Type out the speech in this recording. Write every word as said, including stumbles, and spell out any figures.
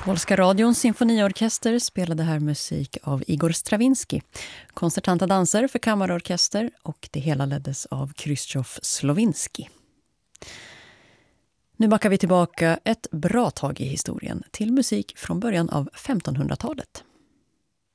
Polska radions symfoniorkester spelade här musik av Igor Stravinsky, koncertanta danser för kammarorkester, och det hela leddes av Krzysztof Slowinski. Nu backar vi tillbaka ett bra tag i historien till musik från början av femtonhundratalet.